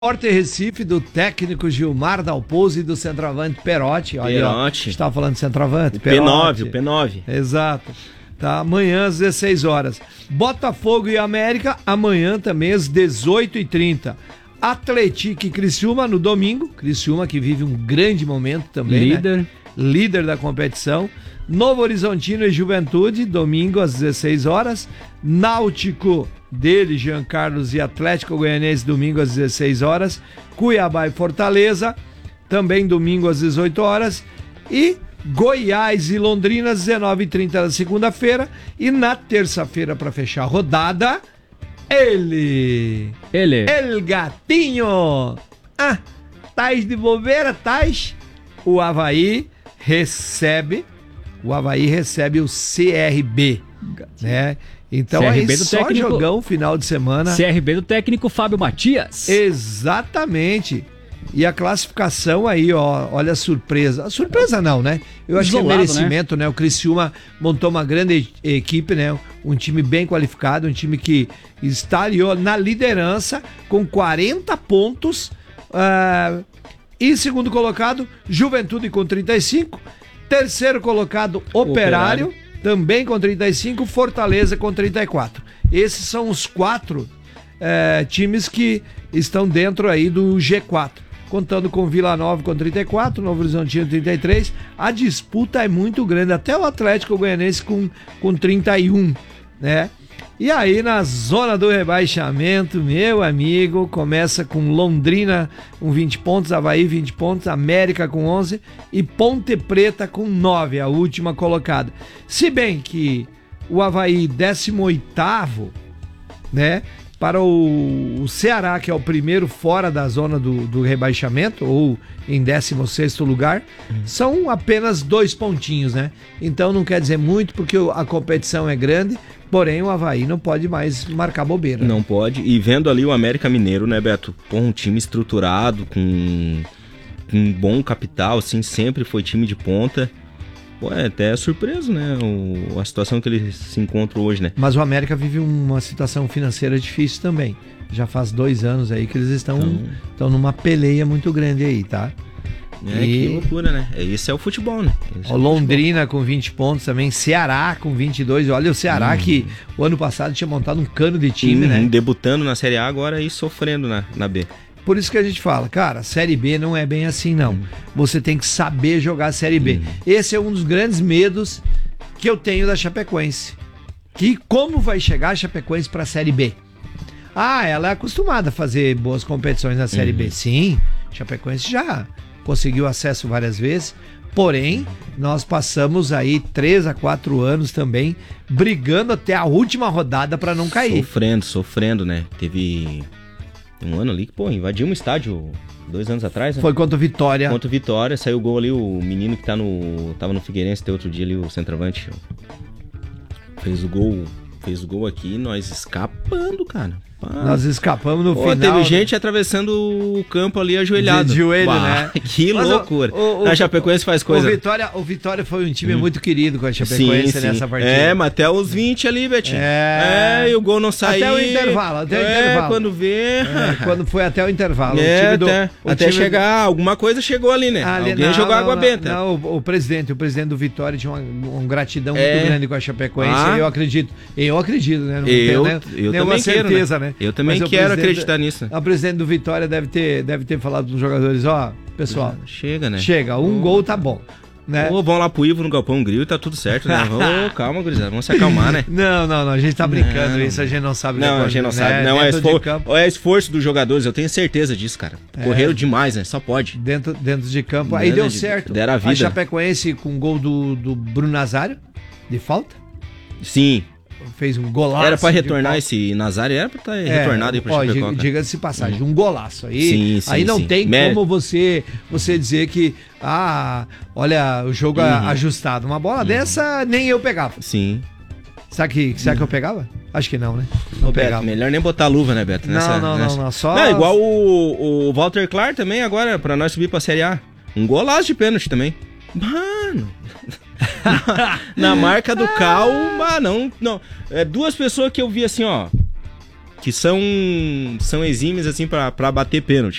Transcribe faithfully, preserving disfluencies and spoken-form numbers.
Sport Recife, do técnico Gilmar Dalpozo e do centroavante Perotti. Olha, Perotti. Estava falando de centroavante. O P nove, o P nove. Exato. Tá, amanhã às dezesseis horas. Botafogo e América, amanhã também às dezoito e trinta. Atlético e Criciúma no domingo. Criciúma que vive um grande momento também, Líder. né? Líder da competição. Novo Horizontino e Juventude, domingo às dezesseis horas. Náutico dele, Jean Carlos, e Atlético Goianiense, domingo às dezesseis horas. Cuiabá e Fortaleza, também domingo às dezoito horas. E Goiás e Londrina, às dezenove e trinta da segunda-feira. E na terça-feira, para fechar a rodada, ele... Ele. El Gatinho. Ah, tais de bobeira, tais. O Avaí recebe... O Avaí recebe o C R B, né? Então C R B aí do só técnico, jogão final de semana. C R B do técnico Fábio Matias. Exatamente. E a classificação aí, ó, olha a surpresa. A surpresa não, né? Eu acho Isolado, que é merecimento, né? né? O Criciúma montou uma grande equipe, né? Um time bem qualificado, um time que está ali ó, na liderança com quarenta pontos. Uh, e segundo colocado, Juventude com trinta e cinco. Terceiro colocado, Operário, Operário, também com trinta e cinco, Fortaleza com trinta e quatro. Esses são os quatro é, times que estão dentro aí do G quatro. Contando com Vila Nova com trinta e quatro, Novo Horizontino trinta e três. A disputa é muito grande, até o Atlético Goianiense com, com trinta e um, né? E aí na zona do rebaixamento, meu amigo, começa com Londrina com vinte pontos, Avaí vinte pontos, América com onze e Ponte Preta com nove, a última colocada. Se bem que o Avaí décimo oitavo, né, para o, o Ceará, que é o primeiro fora da zona do, do rebaixamento, ou em décimo sexto lugar, hum. são apenas dois pontinhos, né? Então não quer dizer muito, porque a competição é grande, porém o Avaí não pode mais marcar bobeira. Não pode, e vendo ali o América Mineiro, né, Beto? Pô, um time estruturado, com, com um bom capital, assim, sempre foi time de ponta. Pô, é até surpreso, né, o, a situação que ele se encontra hoje, né? Mas o América vive uma situação financeira difícil também. Já faz dois anos aí que eles estão, então... estão numa peleia muito grande aí, tá? É, e... que loucura, né? Esse é o futebol, né? O Londrina com vinte pontos também, Ceará com vinte e dois. Olha o Ceará hum. que o ano passado tinha montado um cano de time, hum, né? Debutando na Série A agora e sofrendo na, na B. Por isso que a gente fala, cara, a Série B não é bem assim, não. Hum. Você tem que saber jogar a Série B. Hum. Esse é um dos grandes medos que eu tenho da Chapecoense. Que como vai chegar a Chapecoense para a Série B? Ah, ela é acostumada a fazer boas competições na Série hum. B. Sim, Chapecoense já conseguiu acesso várias vezes. Porém, nós passamos aí três a quatro anos também brigando até a última rodada para não cair. Sofrendo, sofrendo, né? Teve... um ano ali que, pô, invadiu um estádio dois anos atrás, né? Foi contra o Vitória. Contra o Vitória, saiu o gol ali, o menino que tá no... tava no Figueirense até outro dia ali, o centroavante. Fez o gol, fez o gol aqui, nós escapando, cara. Pá. Nós escapamos no pô, final. Teve gente atravessando o campo ali ajoelhado. De joelho, bah, né? Que Mas loucura. O, o, a Chapecoense faz coisa. O Vitória, o Vitória foi um time hum. muito querido com a Chapecoense sim, nessa sim. partida. É, mas até os vinte ali, Betinho. É, é e o gol não saiu. Até o intervalo, até o é, intervalo. quando vê. É, quando foi até o intervalo. É, o time do, até o até time chegar, alguma coisa chegou ali, né? Ali, Alguém não, jogou não, água não, benta. Não, o, o presidente, o presidente do Vitória tinha uma, uma gratidão é. muito grande com a Chapecoense. Ah. Eu acredito, eu acredito, né? Não eu, tenho né, eu nenhuma também certeza, quero, né? né? Eu também Mas quero acreditar nisso. O presidente do Vitória deve ter, deve ter falado para os jogadores, ó, pessoal, chega, né? Chega, um oh. gol tá bom. Né? Ou vão lá pro Ivo no Galpão Grill e tá tudo certo, né? Vamos, calma, gurizada, vamos se acalmar, né? Não, não, não, a gente tá brincando, não, isso a gente não sabe. Não, depois, a gente não né? sabe. Não, é, esfor é esforço dos jogadores, eu tenho certeza disso, cara. É. Correram demais, né? Só pode. Dentro, dentro de campo. Aí deu de, certo. Deram a vida. A Chapecoense com gol do, do Bruno Nazário, de falta. Sim. Fez um golaço. Era pra retornar esse Nazário, era pra estar é, retornado aí pra Chapecó. Diga-se passagem, um golaço. Aí, sim, sim, aí não sim. tem Mé... como você, você dizer que, ah, olha, o jogo uhum. ajustado. Uma bola uhum. dessa nem eu pegava. Sim. Sabe que, será que eu pegava? Acho que não, né? Não Beto, pegava. Melhor nem botar luva, né, Beto? Nessa, não, não, nessa... não, não, só... Não, igual o, o Walter Clark também agora, pra nós subir pra Série A. Um golaço de pênalti também. Mano... na, na marca do Cal, ah, não, não. É duas pessoas que eu vi assim, ó. que são, são exímios assim pra, pra bater pênalti.